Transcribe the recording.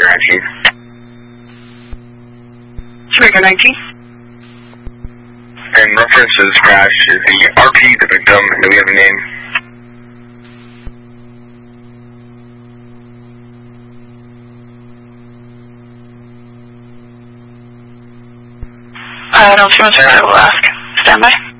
Striker 19. Striker 19. And reference to this crash is the RP, the victim, and do we have a name? I don't know if you want to, I will ask. Stand by.